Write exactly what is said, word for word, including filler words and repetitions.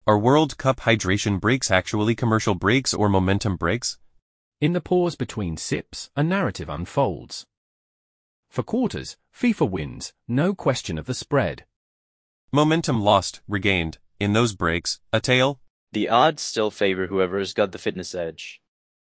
Are World Cup hydration breaks actually commercial breaks or momentum breaks? In the pause between sips, a narrative unfolds. For quarters, FIFA wins, no question of the spread. Momentum lost, regained. In those breaks, a tale? The odds still favor whoever's got the fitness edge.